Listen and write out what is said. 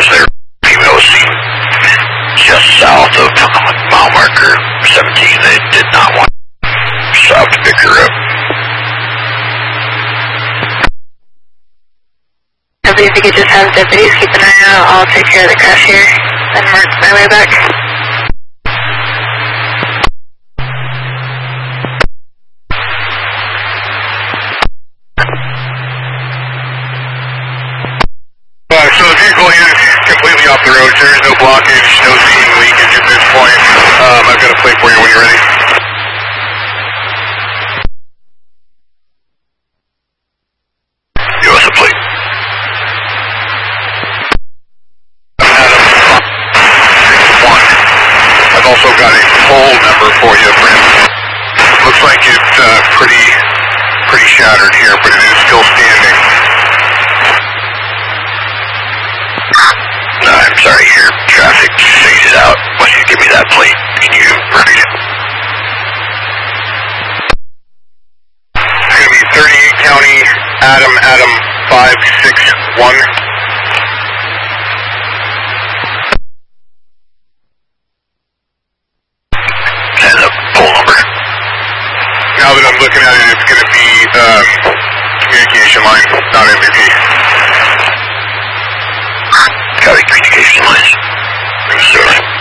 was there. Female was seen just south of mile marker 17. They did not want to stop to pick her up. I believe you could just have deputies keep an eye out. I'll take care of the crash here and mark my way back. So the vehicle is completely off the road. There is no blockage, no seeing leakage at this point. I've got a plate for you when you're ready. Give us a plate. I've also got a toll number for you, friend. Looks like it's pretty shattered here, but it is still standing. No, I'm sorry, your traffic faded out. Why don't you give me that plate? Can you repeat it? It's going to be 38 County, Adam 561. And the poll number. Now that I'm looking at it, it's going to be communication line, not MVP. Got communication lines. Certainly.